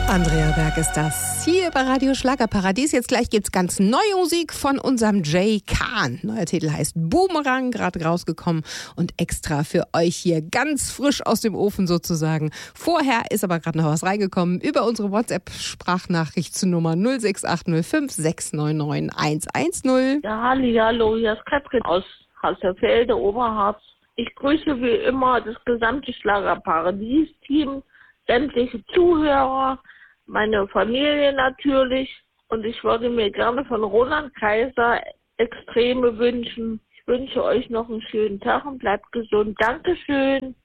Andrea Berg ist das hier bei Radio Schlagerparadies. Jetzt gleich gibt's ganz neue Musik von unserem Jay Kahn. Neuer Titel heißt Boomerang, gerade rausgekommen und extra für euch hier ganz frisch aus dem Ofen sozusagen. Vorher ist aber gerade noch was reingekommen über unsere WhatsApp-Sprachnachricht zur Nummer 06805 699 110. Ja, hallo, hier ist Katrin aus Hasserfelde, Oberharz. Ich grüße wie immer das gesamte Schlagerparadies-Team, sämtliche Zuhörer, meine Familie natürlich. Und ich würde mir gerne von Roland Kaiser Extreme wünschen. Ich wünsche euch noch einen schönen Tag und bleibt gesund. Dankeschön.